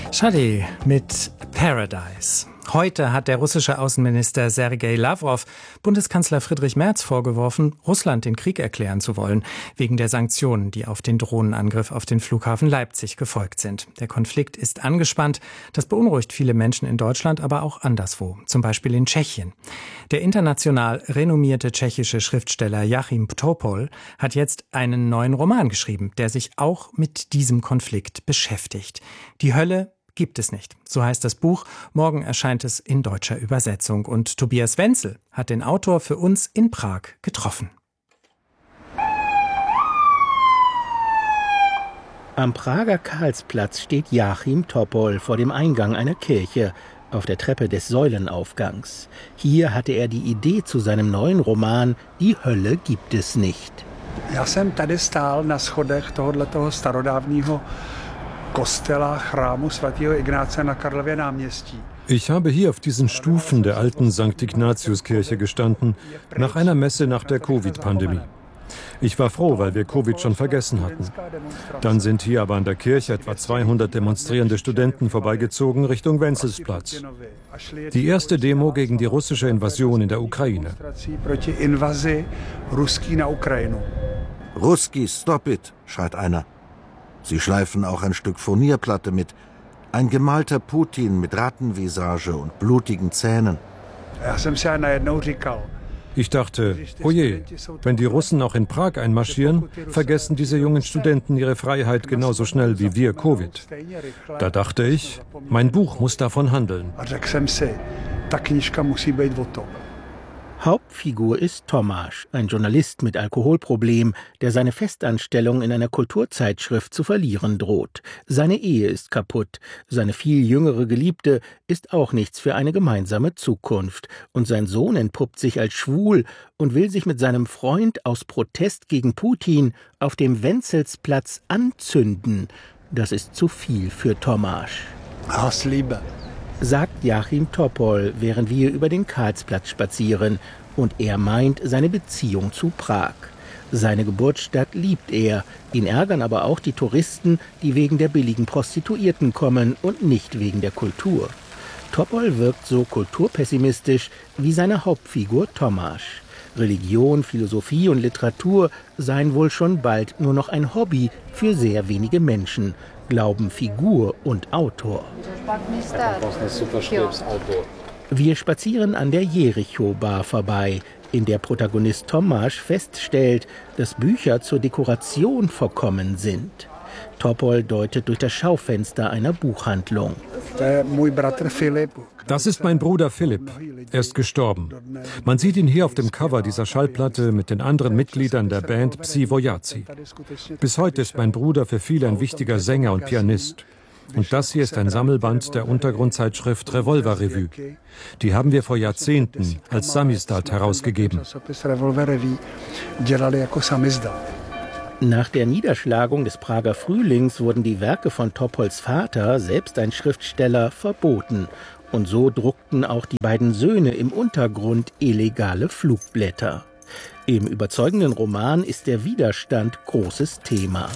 Schade mit Paradise. Heute hat der russische Außenminister Sergei Lavrov Bundeskanzler Friedrich Merz vorgeworfen, Russland den Krieg erklären zu wollen, wegen der Sanktionen, die auf den Drohnenangriff auf den Flughafen Leipzig gefolgt sind. Der Konflikt ist angespannt. Das beunruhigt viele Menschen in Deutschland, aber auch anderswo, zum Beispiel in Tschechien. Der international renommierte tschechische Schriftsteller Jáchym Topol hat jetzt einen neuen Roman geschrieben, der sich auch mit diesem Konflikt beschäftigt. Die Hölle gibt es nicht. So heißt das Buch. Morgen erscheint es in deutscher Übersetzung. Und Tobias Wenzel hat den Autor für uns in Prag getroffen. Am Prager Karlsplatz steht Jáchym Topol vor dem Eingang einer Kirche, auf der Treppe des Säulenaufgangs. Hier hatte er die Idee zu seinem neuen Roman Die Hölle gibt es nicht. Já jsem tady stál na schodech tohoto starodávního kostela chrámu svatého Ignácia na Karlově náměstí. Ich habe hier auf diesen Stufen der alten St. Ignatiuskirche gestanden, nach einer Messe nach der Covid-Pandemie. Ich war froh, weil wir Covid schon vergessen hatten. Dann sind hier aber an der Kirche etwa 200 demonstrierende Studenten vorbeigezogen Richtung Wenzelsplatz. Die erste Demo gegen die russische Invasion in der Ukraine. Ruski, stop it, schreit einer. Sie schleifen auch ein Stück Furnierplatte mit. Ein gemalter Putin mit Rattenvisage und blutigen Zähnen. Ich dachte, oje, wenn die Russen auch in Prag einmarschieren, vergessen diese jungen Studenten ihre Freiheit genauso schnell wie wir Covid. Da dachte ich, mein Buch muss davon handeln. Hauptfigur ist Tomáš, ein Journalist mit Alkoholproblem, der seine Festanstellung in einer Kulturzeitschrift zu verlieren droht. Seine Ehe ist kaputt, seine viel jüngere Geliebte ist auch nichts für eine gemeinsame Zukunft. Und sein Sohn entpuppt sich als schwul und will sich mit seinem Freund aus Protest gegen Putin auf dem Wenzelsplatz anzünden. Das ist zu viel für Tomáš. Hassliebe, sagt Jáchym Topol, während wir über den Karlsplatz spazieren. Und er meint seine Beziehung zu Prag. Seine Geburtsstadt liebt er. Ihn ärgern aber auch die Touristen, die wegen der billigen Prostituierten kommen und nicht wegen der Kultur. Topol wirkt so kulturpessimistisch wie seine Hauptfigur Tomáš. Religion, Philosophie und Literatur seien wohl schon bald nur noch ein Hobby für sehr wenige Menschen, glauben Figur und Autor. Wir spazieren an der Jericho-Bar vorbei, in der Protagonist Tomáš feststellt, dass Bücher zur Dekoration verkommen sind. Topol deutet durch das Schaufenster einer Buchhandlung. Das ist mein Bruder Philipp. Er ist gestorben. Man sieht ihn hier auf dem Cover dieser Schallplatte mit den anderen Mitgliedern der Band Psi Vojaci. Bis heute ist mein Bruder für viele ein wichtiger Sänger und Pianist. Und das hier ist ein Sammelband der Untergrundzeitschrift Revolver Revue. Die haben wir vor Jahrzehnten als Samizdat herausgegeben. Nach der Niederschlagung des Prager Frühlings wurden die Werke von Topols Vater, selbst ein Schriftsteller, verboten. Und so druckten auch die beiden Söhne im Untergrund illegale Flugblätter. Im überzeugenden Roman ist der Widerstand großes Thema.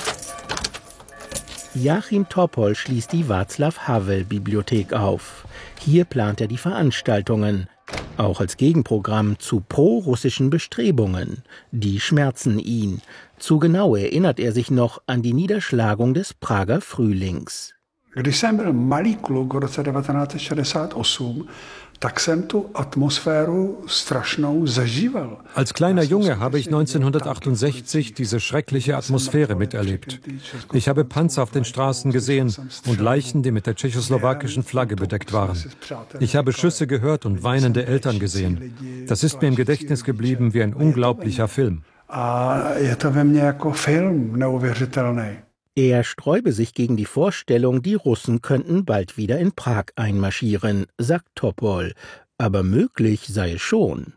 Jáchym Topol schließt die Václav-Havel-Bibliothek auf. Hier plant er die Veranstaltungen, auch als Gegenprogramm zu pro-russischen Bestrebungen. Die schmerzen ihn. Zu genau erinnert er sich noch an die Niederschlagung des Prager Frühlings. Když jsem byl malý kluk v roce 1968, tak jsem tu atmosféru strašnou zažíval. Als kleiner Junge habe ich 1968 diese schreckliche Atmosphäre miterlebt. Ich habe Panzer auf den Straßen gesehen und Leichen, die mit der tschechoslowakischen Flagge bedeckt waren. Ich habe Schüsse gehört und weinende Eltern gesehen. Das ist mir im Gedächtnis geblieben wie ein unglaublicher Film. A je to ve mně jako film neuvěřitelný. Er sträube sich gegen die Vorstellung, die Russen könnten bald wieder in Prag einmarschieren, sagt Topol. Aber möglich sei es schon.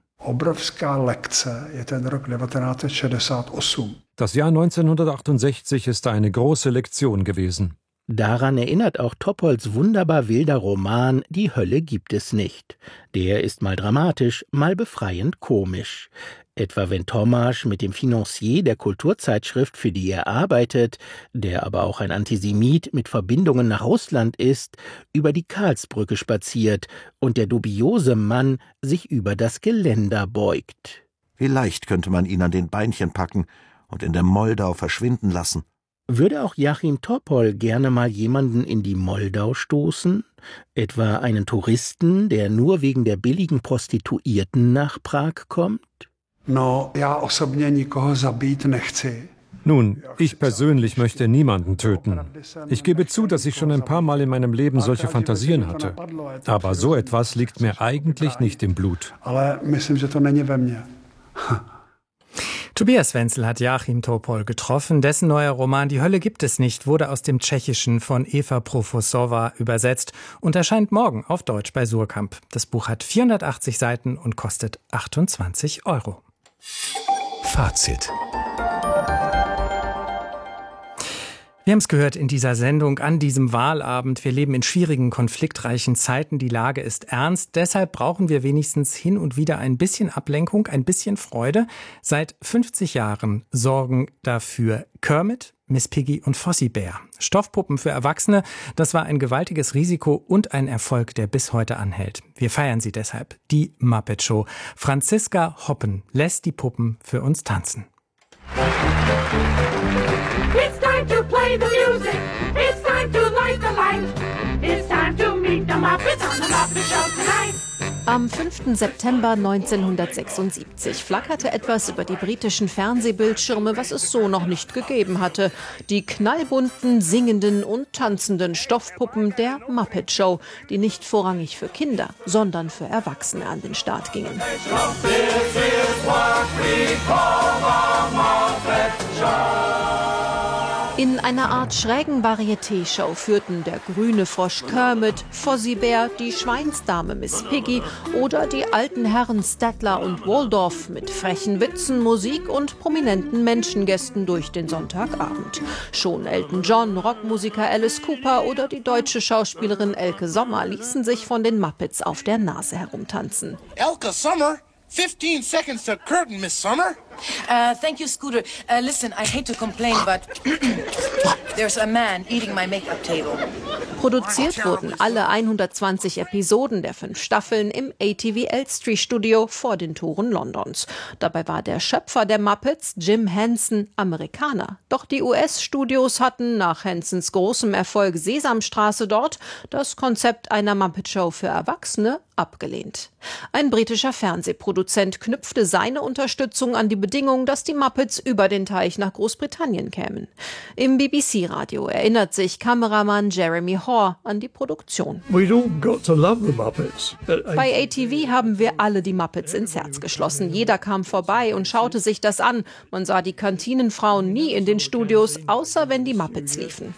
Das Jahr 1968 ist eine große Lektion gewesen. Daran erinnert auch Topols wunderbar wilder Roman Die Hölle gibt es nicht. Der ist mal dramatisch, mal befreiend komisch. Etwa wenn Tomasz mit dem Financier der Kulturzeitschrift, für die er arbeitet, der aber auch ein Antisemit mit Verbindungen nach Russland ist, über die Karlsbrücke spaziert und der dubiose Mann sich über das Geländer beugt. Wie leicht könnte man ihn an den Beinchen packen und in der Moldau verschwinden lassen. Würde auch Jáchym Topol gerne mal jemanden in die Moldau stoßen? Etwa einen Touristen, der nur wegen der billigen Prostituierten nach Prag kommt? No, já osobně nikoho zabít nechci. Nun, ich persönlich möchte niemanden töten. Ich gebe zu, dass ich schon ein paar Mal in meinem Leben solche Fantasien hatte. Aber so etwas liegt mir eigentlich nicht im Blut. Ale myslím, že to není ve mně. Tobias Wenzel hat Jáchym Topol getroffen. Dessen neuer Roman »Die Hölle gibt es nicht« wurde aus dem Tschechischen von Eva Profosova übersetzt und erscheint morgen auf Deutsch bei Suhrkamp. Das Buch hat 480 Seiten und kostet 28 €. Fazit. Wir haben es gehört in dieser Sendung an diesem Wahlabend. Wir leben in schwierigen, konfliktreichen Zeiten. Die Lage ist ernst. Deshalb brauchen wir wenigstens hin und wieder ein bisschen Ablenkung, ein bisschen Freude. Seit 50 Jahren sorgen dafür Kermit, Miss Piggy und Fozzie Bear. Stoffpuppen für Erwachsene, das war ein gewaltiges Risiko und ein Erfolg, der bis heute anhält. Wir feiern sie deshalb. Die Muppet Show. Franziska Hoppen lässt die Puppen für uns tanzen. It's time to play the music. It's time to light the light. It's time to meet the Muppets on the Muppet Show tonight. Am 5. September 1976 flackerte etwas über die britischen Fernsehbildschirme, was es so noch nicht gegeben hatte. Die knallbunten, singenden und tanzenden Stoffpuppen der Muppet Show, die nicht vorrangig für Kinder, sondern für Erwachsene an den Start gingen. In einer Art schrägen Varieté-Show führten der grüne Frosch Kermit, Fozzie Bear, die Schweinsdame Miss Piggy oder die alten Herren Statler und Waldorf mit frechen Witzen, Musik und prominenten Menschengästen durch den Sonntagabend. Schon Elton John, Rockmusiker Alice Cooper oder die deutsche Schauspielerin Elke Sommer ließen sich von den Muppets auf der Nase herumtanzen. Elke Sommer? 15 seconds to curtain, Miss Sommer. Thank you, Scooter. Listen, I hate to complain, but there's a man eating my makeup table. Produziert wurden alle 120 Episoden der 5 Staffeln im ATV Elstree Studio vor den Toren Londons. Dabei war der Schöpfer der Muppets, Jim Henson, Amerikaner. Doch die US-Studios hatten nach Hensons großem Erfolg Sesamstraße dort das Konzept einer Muppet Show für Erwachsene abgelehnt. Ein britischer Fernsehproduzent knüpfte seine Unterstützung an die Bedingung, dass die Muppets über den Teich nach Großbritannien kämen. Im BBC-Radio erinnert sich Kameramann Jeremy Hoare an die Produktion. Bei ATV haben wir alle die Muppets ins Herz geschlossen. Jeder kam vorbei und schaute sich das an. Man sah die Kantinenfrauen nie in den Studios, außer wenn die Muppets liefen.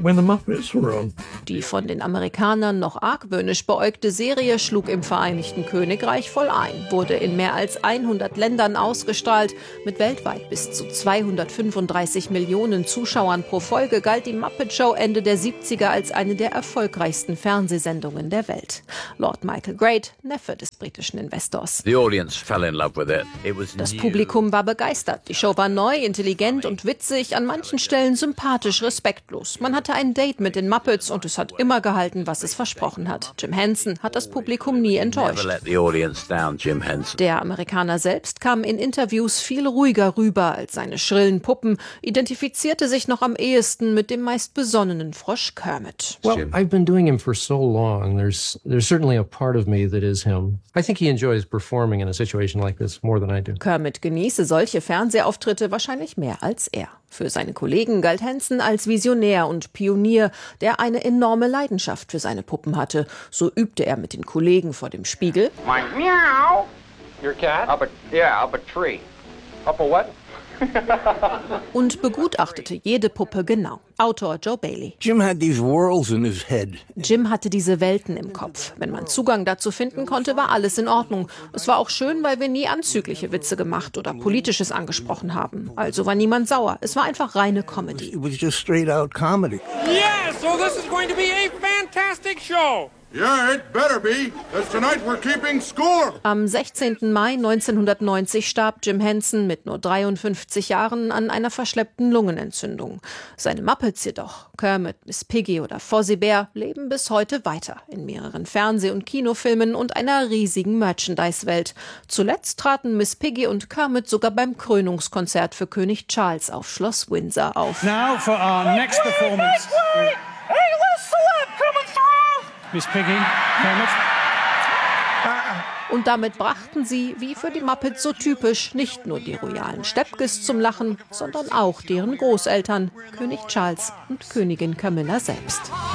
Die von den Amerikanern noch argwöhnisch beäugte Serie schlug im Vereinigten Königreich voll ein, wurde in mehr als 100 Ländern ausgestrahlt. Mit weltweit bis zu 235 Millionen Zuschauern pro Folge galt die Muppet Show Ende der 70er als eine der erfolgreichsten Fernsehsendungen der Welt. Lord Michael Great, Neffe des britischen Investors. Das Publikum war begeistert. Die Show war neu, intelligent und witzig, an manchen Stellen sympathisch, respektlos. Man hatte ein Date mit den Muppets und es hat immer gehalten, was es versprochen hat. Jim Henson hat das Publikum nie enttäuscht. Der Amerikaner selbst kam in Interviews viel ruhiger rüber als seine schrillen Puppen, identifizierte sich noch am ehesten mit dem meist besonnenen Frosch Kermit. Well, I've been doing him for so long. There's certainly a part of me that is him. I think he enjoys performing in a situation like this more than I do. Kermit genieße solche Fernsehauftritte wahrscheinlich mehr als er. Für seine Kollegen galt Henson als Visionär und Pionier, der eine enorme Leidenschaft für seine Puppen hatte. So übte er mit den Kollegen vor dem Spiegel. Meow. Your cat? Up a tree. Up a what? Und begutachtete jede Puppe genau. Autor Joe Bailey. Jim had these worlds in his head. Jim hatte diese Welten im Kopf. Wenn man Zugang dazu finden konnte, war alles in Ordnung. Es war auch schön, weil wir nie anzügliche Witze gemacht oder Politisches angesprochen haben. Also war niemand sauer. Es war einfach reine Comedy. It was just straight out comedy. Yeah, so this is going to be a fantastic show. Yeah, it better be, 'cause tonight we're keeping score. Am 16. Mai 1990 starb Jim Henson mit nur 53 Jahren an einer verschleppten Lungenentzündung. Seine Muppets jedoch, Kermit, Miss Piggy oder Fozzie Bear, leben bis heute weiter in mehreren Fernseh- und Kinofilmen und einer riesigen Merchandise-Welt. Zuletzt traten Miss Piggy und Kermit sogar beim Krönungskonzert für König Charles auf Schloss Windsor auf. Now for our next performance. Hey, let's select coming through. Miss Piggy, Kermit. Und damit brachten sie, wie für die Muppets so typisch, nicht nur die royalen Steppkes zum Lachen, sondern auch deren Großeltern, König Charles und Königin Camilla selbst.